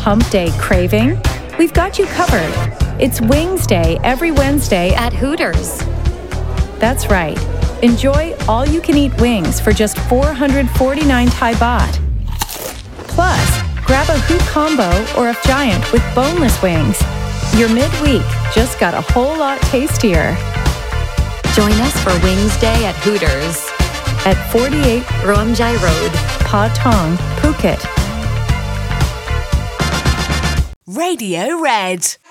hump day craving? We've got you covered. It's Wings Day every Wednesday at Hooters. That's right. Enjoy all-you-can-eat wings for just 449 Thai baht. Plus, grab a Hoot Combo or a Giant with boneless wings. Your midweek just got a whole lot tastier. Join us for Wings Day at Hooters at 48 Romjai Road, Patong, Phuket. Radio Red.